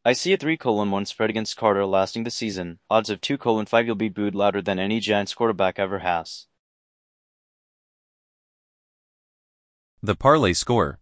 I see a 3:1 spread against Carter lasting the season. Odds of 2:5 you'll be booed louder than any Giants quarterback ever has. The parlay score.